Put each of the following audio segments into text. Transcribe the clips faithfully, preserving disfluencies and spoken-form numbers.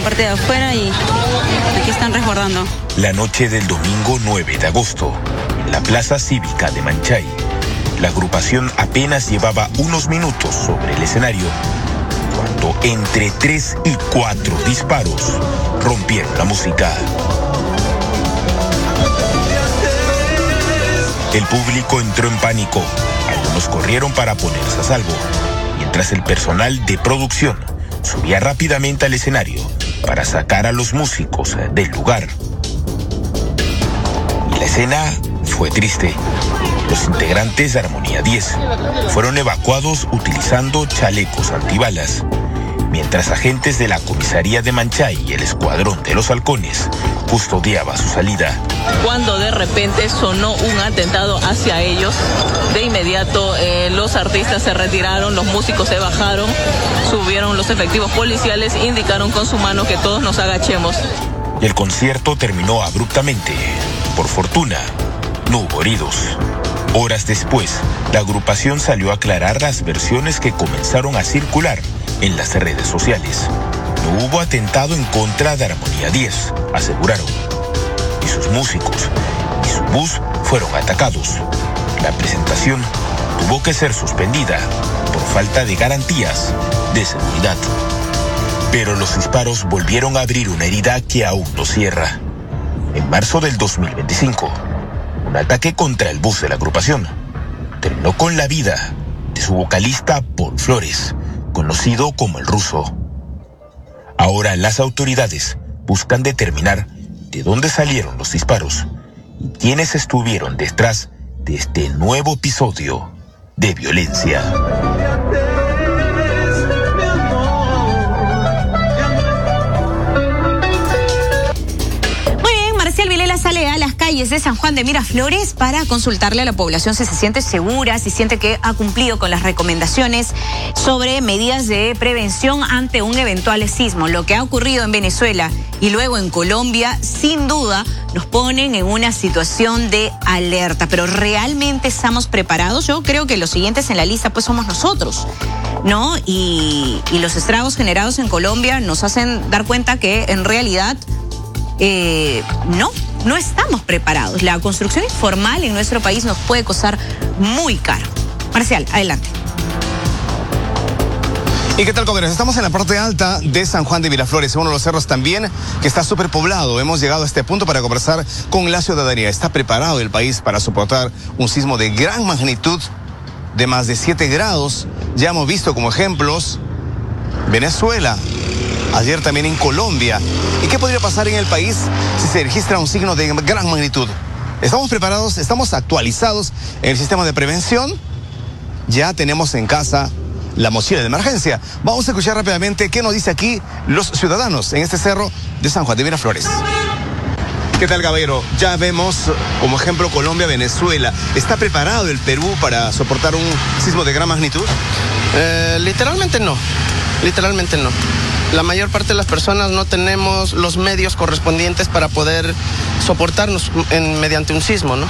parte de afuera y aquí están resguardando. La noche del domingo nueve de agosto, en la Plaza Cívica de Manchay, la agrupación apenas llevaba unos minutos sobre el escenario cuando entre tres y cuatro disparos rompieron la música. El público entró en pánico. Algunos corrieron para ponerse a salvo, mientras el personal de producción subía rápidamente al escenario para sacar a los músicos del lugar. Y la escena fue triste. Los integrantes de Armonía diez fueron evacuados utilizando chalecos antibalas, mientras agentes de la comisaría de Manchay y el escuadrón de los halcones custodiaba su salida. Cuando de repente sonó un atentado hacia ellos, de inmediato eh, los artistas se retiraron, los músicos se bajaron, subieron los efectivos policiales, indicaron con su mano que todos nos agachemos. Y el concierto terminó abruptamente. Por fortuna, no hubo heridos. Horas después, la agrupación salió a aclarar las versiones que comenzaron a circular en las redes sociales. No hubo atentado en contra de Armonía diez, aseguraron. Y sus músicos y su bus fueron atacados. La presentación tuvo que ser suspendida por falta de garantías de seguridad. Pero los disparos volvieron a abrir una herida que aún no cierra. En marzo del dos mil veinticinco, un ataque contra el bus de la agrupación terminó con la vida de su vocalista Paul Flores, conocido como el Ruso. Ahora las autoridades buscan determinar de dónde salieron los disparos y quiénes estuvieron detrás de este nuevo episodio de violencia. Sale a las calles de San Juan de Miraflores para consultarle a la población si se siente segura, si siente que ha cumplido con las recomendaciones sobre medidas de prevención ante un eventual sismo. Lo que ha ocurrido en Venezuela y luego en Colombia, sin duda, nos ponen en una situación de alerta. Pero ¿realmente estamos preparados? Yo creo que los siguientes en la lista pues somos nosotros, ¿no? Y, y los estragos generados en Colombia nos hacen dar cuenta que en realidad eh, no. No estamos preparados. La construcción informal en nuestro país nos puede costar muy caro. Marcial, adelante. ¿Y qué tal, Congreso? Estamos en la parte alta de San Juan de Miraflores, uno de los cerros también que está súper poblado. Hemos llegado a este punto para conversar con la ciudadanía. ¿Está preparado el país para soportar un sismo de gran magnitud, de más de siete grados? Ya hemos visto como ejemplos Venezuela, ayer también en Colombia. ¿Y qué podría pasar en el país si se registra un signo de gran magnitud? ¿Estamos preparados? ¿Estamos actualizados en el sistema de prevención? Ya tenemos en casa la mochila de emergencia. Vamos a escuchar rápidamente qué nos dice aquí los ciudadanos en este cerro de San Juan de Miraflores. ¿Qué tal, caballero? Ya vemos como ejemplo Colombia, Venezuela. ¿Está preparado el Perú para soportar un sismo de gran magnitud? Eh, literalmente no. Literalmente no. La mayor parte de las personas no tenemos los medios correspondientes para poder soportarnos en, mediante un sismo, ¿no?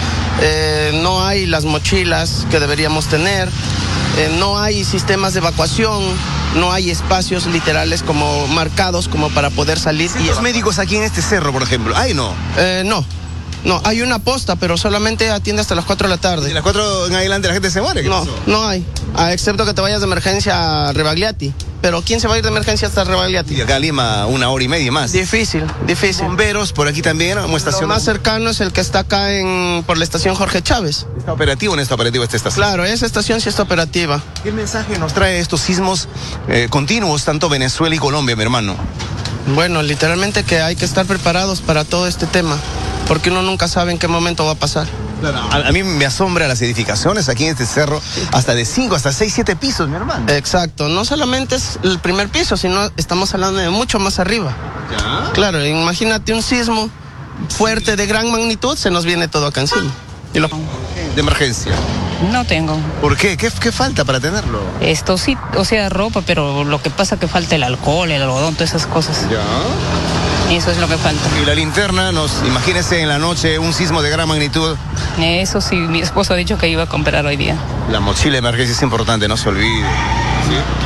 Eh, no hay las mochilas que deberíamos tener, eh, no hay sistemas de evacuación, no hay espacios literales como marcados como para poder salir. ¿Y los médicos aquí en este cerro, por ejemplo? ¿Hay no? Eh, no. No, hay una posta, pero solamente atiende hasta las cuatro de la tarde. ¿Y las cuatro en adelante la gente se muere? No, pasó? no hay. Ah, excepto que te vayas de emergencia a Rebagliati. Pero ¿quién se va a ir de emergencia hasta Rebagliati? Y acá a Lima una hora y media más. Difícil, difícil. Bomberos por aquí también, una estación. Lo más cercano es el que está acá en por la estación Jorge Chávez. ¿Está operativo o no está operativo esta estación? Claro, esa estación sí está operativa. ¿Qué mensaje nos trae estos sismos eh, continuos, tanto Venezuela y Colombia, mi hermano? Bueno, literalmente que hay que estar preparados para todo este tema, porque uno nunca sabe en qué momento va a pasar. Claro, a, a mí me asombra las edificaciones aquí en este cerro, hasta de cinco, hasta seis, siete pisos, mi hermano. Exacto, no solamente es el primer piso, sino estamos hablando de mucho más arriba. ¿Ya? Claro, imagínate un sismo fuerte de gran magnitud, se nos viene todo acá encima. Y lo... De emergencia. No tengo. ¿Por qué? ¿Qué? ¿Qué falta para tenerlo? Esto sí, o sea, ropa, pero lo que pasa es que falta el alcohol, el algodón, todas esas cosas. Ya. Eso es lo que falta. Y la linterna, nos imagínese en la noche un sismo de gran magnitud. Eso sí, mi esposo ha dicho que iba a comprar hoy día. La mochila de emergencia es importante, no se olvide. ¿Sí?